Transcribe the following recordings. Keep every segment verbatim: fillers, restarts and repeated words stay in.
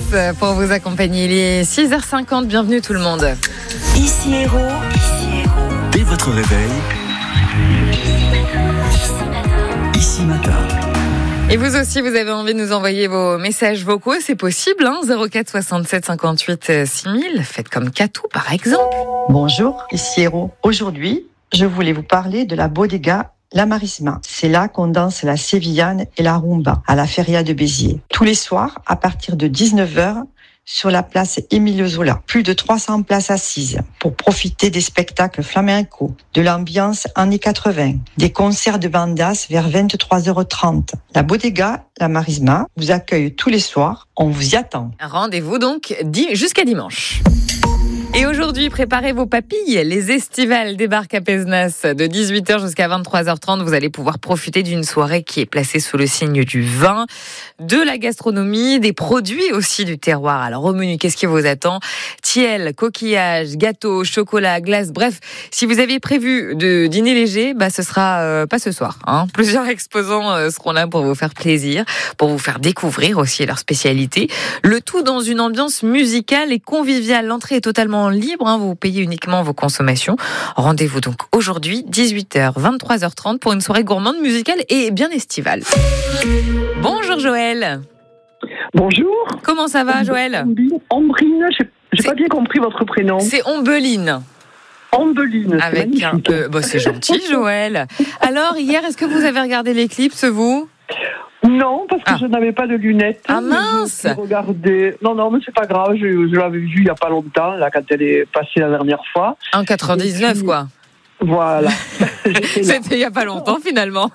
pour vous accompagner. Il est six heures cinquante, bienvenue tout le monde. Ici Héros. Ici Héros. Dès votre réveil, Ici Matin. Et vous aussi, vous avez envie de nous envoyer vos messages vocaux, c'est possible, hein, zéro quatre soixante-sept cinquante-huit six mille. Faites comme Katou, par exemple. Bonjour, ici Héros. Aujourd'hui, je voulais vous parler de la bodega La Marisma. C'est là qu'on danse la sévillane et la rumba à la feria de Béziers. Tous les soirs, à partir de dix-neuf heures, sur la place Émile Zola. Plus de trois cents places assises pour profiter des spectacles flamenco, de l'ambiance années quatre-vingts, des concerts de bandas vers vingt-trois heures trente. La bodega La Marisma vous accueille tous les soirs. On vous y attend. Rendez-vous donc jusqu'à dimanche. Et aujourd'hui, préparez vos papilles. Les estivales débarquent à Pézenas de dix-huit heures jusqu'à vingt-trois heures trente. Vous allez pouvoir profiter d'une soirée qui est placée sous le signe du vin, de la gastronomie, des produits aussi du terroir. Alors au menu, qu'est-ce qui vous attend ? Tiel, coquillages, gâteaux, chocolat, glace. Bref, si vous aviez prévu de dîner léger, bah ce sera euh, pas ce soir. Hein. Plusieurs exposants euh, seront là pour vous faire plaisir, pour vous faire découvrir aussi leurs spécialités. Le tout dans une ambiance musicale et conviviale. L'entrée est totalement libre, hein, vous payez uniquement vos consommations. Rendez-vous donc aujourd'hui, dix-huit heures, vingt-trois heures trente pour une soirée gourmande, musicale et bien estivale. Bonjour Joël. Bonjour. Comment ça va Joël ? Ambrine, j'ai, j'ai pas bien compris votre prénom. C'est Ombeline. Ombeline, c'est Avec magnifique. un peu, bah, c'est gentil Joël. Alors hier, est-ce que vous avez regardé l'éclipse vous ? Non, parce que Ah. je n'avais pas de lunettes. Ah mince. Je regardais. Non, non, mais c'est pas grave. Je, je l'avais vue il y a pas longtemps, là, quand elle est passée la dernière fois. un quatre-vingt-dix-neuf puis, quoi. Voilà. J'étais là. C'était il y a pas longtemps finalement.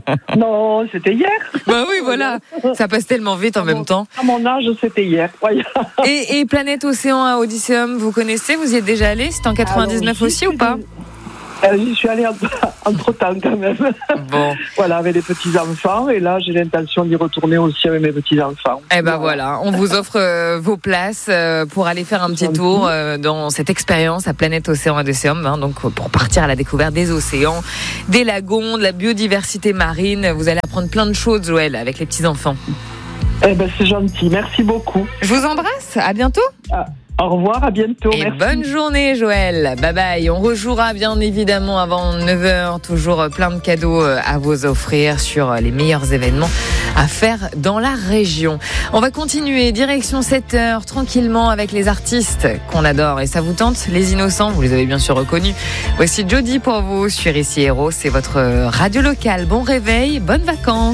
Non, c'était hier. Bah oui, voilà. Ça passe tellement vite en À même mon- temps. À mon âge, c'était hier. Ouais. Et, et Planète Océan à Odysseum, vous connaissez ? Vous y êtes déjà allé ? C'était en quatre-vingt-dix-neuf Alors, aussi ou pas ? Euh, J'y suis allée entre temps quand même. Bon. Voilà, avec les petits-enfants. Et là, j'ai l'intention d'y retourner aussi avec mes petits-enfants. Eh ben voilà, on vous offre euh, vos places euh, pour aller faire un petit tour euh, dans cette expérience à Planète Océan Odysseum, hein, donc pour partir à la découverte des océans, des lagons, de la biodiversité marine. Vous allez apprendre plein de choses, Joël, avec les petits-enfants. Eh ben, c'est gentil. Merci beaucoup. Je vous embrasse, à bientôt. Ah, au revoir, à bientôt. Et Merci. bonne journée, Joël. Bye bye. On rejouera bien évidemment avant neuf heures. Toujours plein de cadeaux à vous offrir sur les meilleurs événements à faire dans la région. On va continuer direction sept heures tranquillement avec les artistes qu'on adore. Et ça vous tente ? Les Innocents, vous les avez bien sûr reconnus. Voici Jody pour vous sur Ici Héros. C'est votre radio locale. Bon réveil, bonnes vacances.